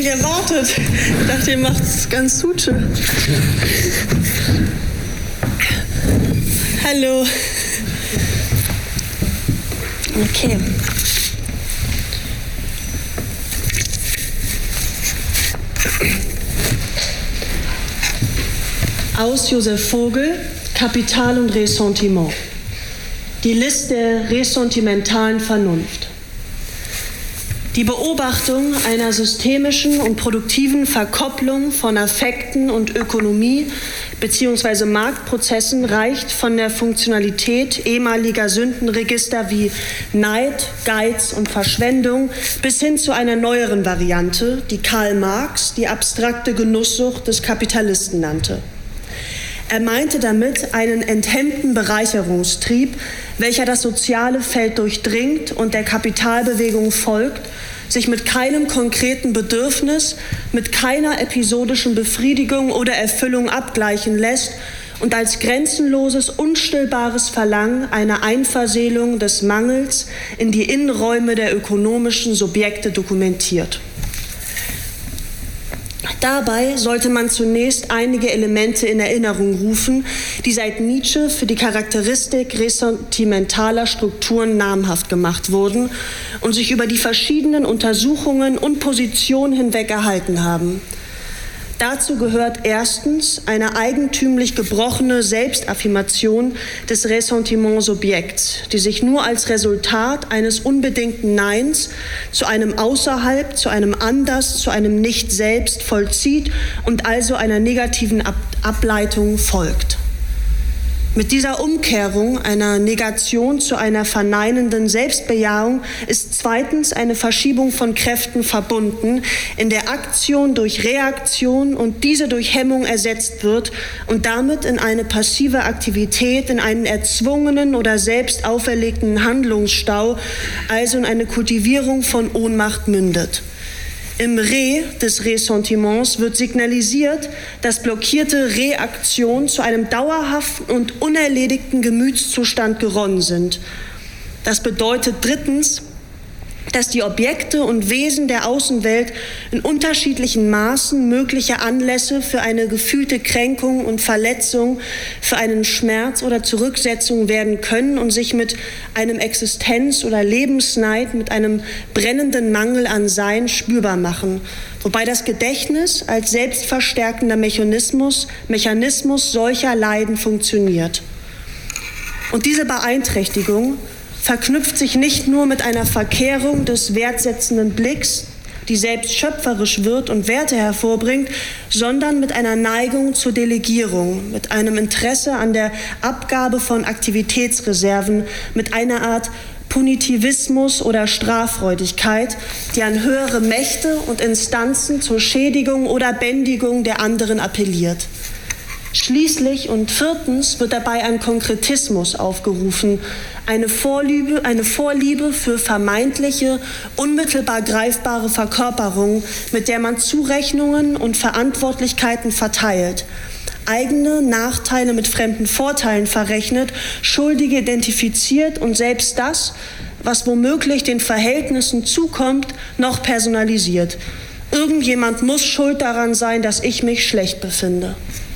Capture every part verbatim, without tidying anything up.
erwartet. Ich dachte, ihr macht es ganz gut. Hallo. Okay. Aus Josef Vogel, Kapital und Ressentiment. Die List der ressentimentalen Vernunft. Die Beobachtung einer systemischen und produktiven Verkopplung von Affekten und Ökonomie bzw. Marktprozessen reicht von der Funktionalität ehemaliger Sündenregister wie Neid, Geiz und Verschwendung bis hin zu einer neueren Variante, die Karl Marx die abstrakte Genusssucht des Kapitalisten nannte. Er meinte damit einen enthemmten Bereicherungstrieb, welcher das soziale Feld durchdringt und der Kapitalbewegung folgt, sich mit keinem konkreten Bedürfnis, mit keiner episodischen Befriedigung oder Erfüllung abgleichen lässt und als grenzenloses, unstillbares Verlangen einer Einverseelung des Mangels in die Innenräume der ökonomischen Subjekte dokumentiert. Dabei sollte man zunächst einige Elemente in Erinnerung rufen, die seit Nietzsche für die Charakteristik ressentimentaler Strukturen namhaft gemacht wurden und sich über die verschiedenen Untersuchungen und Positionen hinweg erhalten haben. Dazu gehört erstens eine eigentümlich gebrochene Selbstaffirmation des Ressentiment-Subjekts, die sich nur als Resultat eines unbedingten Neins zu einem Außerhalb, zu einem Anders, zu einem Nicht-Selbst vollzieht und also einer negativen Ab- Ableitung folgt. Mit dieser Umkehrung einer Negation zu einer verneinenden Selbstbejahung ist zweitens eine Verschiebung von Kräften verbunden, in der Aktion durch Reaktion und diese durch Hemmung ersetzt wird und damit in eine passive Aktivität, in einen erzwungenen oder selbst auferlegten Handlungsstau, also in eine Kultivierung von Ohnmacht mündet. Im Re des Ressentiments wird signalisiert, dass blockierte Reaktionen zu einem dauerhaften und unerledigten Gemütszustand geronnen sind. Das bedeutet drittens, dass die Objekte und Wesen der Außenwelt in unterschiedlichen Maßen mögliche Anlässe für eine gefühlte Kränkung und Verletzung, für einen Schmerz oder Zurücksetzung werden können und sich mit einem Existenz- oder Lebensneid, mit einem brennenden Mangel an Sein spürbar machen, wobei das Gedächtnis als selbstverstärkender Mechanismus, Mechanismus solcher Leiden funktioniert. Und diese Beeinträchtigung verknüpft sich nicht nur mit einer Verkehrung des wertsetzenden Blicks, die selbst schöpferisch wird und Werte hervorbringt, sondern mit einer Neigung zur Delegierung, mit einem Interesse an der Abgabe von Aktivitätsreserven, mit einer Art Punitivismus oder Straffreudigkeit, die an höhere Mächte und Instanzen zur Schädigung oder Bändigung der anderen appelliert. Schließlich und viertens wird dabei ein Konkretismus aufgerufen, eine Vorliebe, eine Vorliebe für vermeintliche, unmittelbar greifbare Verkörperung, mit der man Zurechnungen und Verantwortlichkeiten verteilt, eigene Nachteile mit fremden Vorteilen verrechnet, Schuldige identifiziert und selbst das, was womöglich den Verhältnissen zukommt, noch personalisiert. Irgendjemand muss schuld daran sein, dass ich mich schlecht befinde.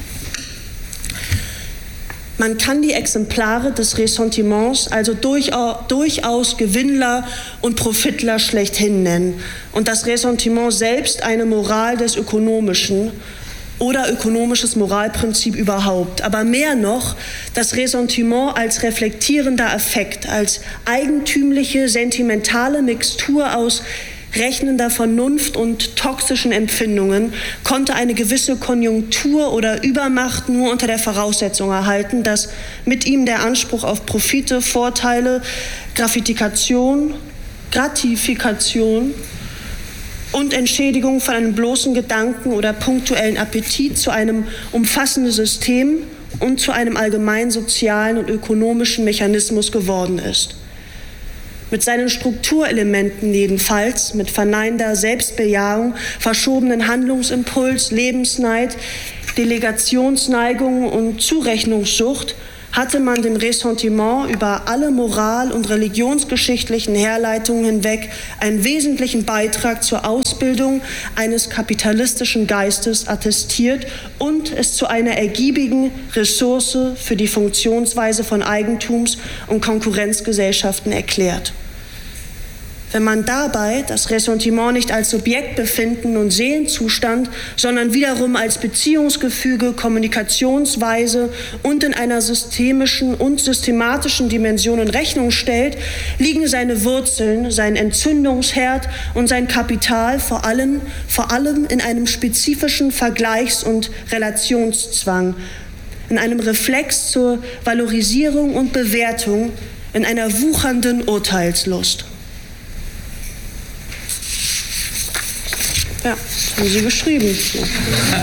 Man kann die Exemplare des Ressentiments also durchaus Gewinnler und Profitler schlechthin nennen und das Ressentiment selbst eine Moral des Ökonomischen oder ökonomisches Moralprinzip überhaupt. Aber mehr noch, das Ressentiment als reflektierender Affekt, als eigentümliche, sentimentale Mixtur aus rechnender Vernunft und toxischen Empfindungen konnte eine gewisse Konjunktur oder Übermacht nur unter der Voraussetzung erhalten, dass mit ihm der Anspruch auf Profite, Vorteile, Gratifikation, Gratifikation und Entschädigung von einem bloßen Gedanken oder punktuellen Appetit zu einem umfassenden System und zu einem allgemein sozialen und ökonomischen Mechanismus geworden ist. Mit seinen Strukturelementen jedenfalls, mit verneinender Selbstbejahung, verschobenen Handlungsimpuls, Lebensneid, Delegationsneigung und Zurechnungssucht, hatte man dem Ressentiment über alle moral- und religionsgeschichtlichen Herleitungen hinweg einen wesentlichen Beitrag zur Ausbildung eines kapitalistischen Geistes attestiert und es zu einer ergiebigen Ressource für die Funktionsweise von Eigentums- und Konkurrenzgesellschaften erklärt. Wenn man dabei das Ressentiment nicht als Subjektbefinden und Seelenzustand, sondern wiederum als Beziehungsgefüge, Kommunikationsweise und in einer systemischen und systematischen Dimension in Rechnung stellt, liegen seine Wurzeln, sein Entzündungsherd und sein Kapital vor allem, vor allem in einem spezifischen Vergleichs- und Relationszwang, in einem Reflex zur Valorisierung und Bewertung, in einer wuchernden Urteilslust. Ja, das haben Sie geschrieben.